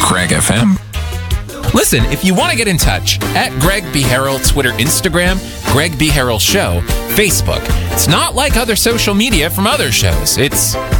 Craig FM. Listen, if you want to get in touch, at Greg B. Harrell, Twitter, Instagram, Greg B. Harrell Show, Facebook. It's not like other social media from other shows. It's